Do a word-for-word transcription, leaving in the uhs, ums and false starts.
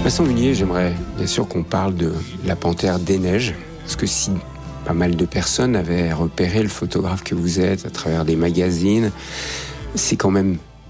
Vincent Munier, j'aimerais bien sûr qu'on parle de La Panthère des Neiges, parce que si pas mal de personnes avaient repéré le photographe que vous êtes à travers des magazines, c'est quand même